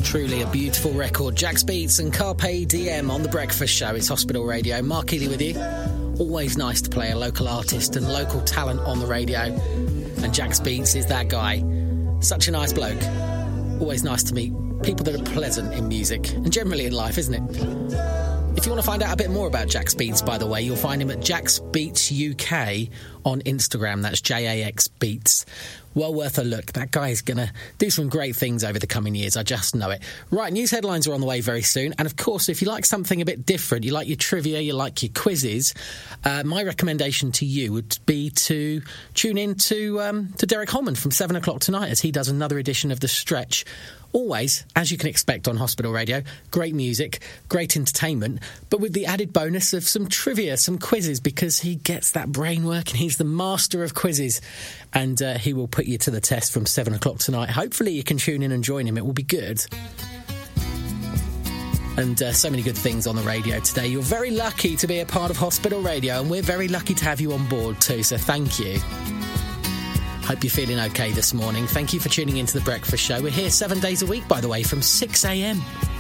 Truly a beautiful record. Jax Beats and Carpe Diem on The Breakfast Show. It's Hospital Radio. Mark Healy with you. Always nice to play a local artist and local talent on the radio. And Jax Beats is that guy. Such a nice bloke. Always nice to meet people that are pleasant in music and generally in life, isn't it? If you want to find out a bit more about Jax Beats, by the way, you'll find him at Jax Beats UK on Instagram. That's JAX Beats. Well worth a look. That guy is going to do some great things over the coming years. I just know it. Right, news headlines are on the way very soon. And, of course, if you like something a bit different, you like your trivia, you like your quizzes, my recommendation to you would be to tune in to Derek Holman from 7 o'clock tonight as he does another edition of The Stretch. Always, as you can expect on Hospital Radio, great music, great entertainment, but with the added bonus of some trivia, some quizzes, because he gets that brain working. He's the master of quizzes, and he will put you to the test from 7 o'clock tonight. Hopefully you can tune in and join him. It will be good. And so many good things on the radio today. You're very lucky to be a part of Hospital Radio, and we're very lucky to have you on board too, so thank you. Hope you're feeling okay this morning. Thank you for tuning into The Breakfast Show. We're here 7 days a week, by the way, from 6 a.m.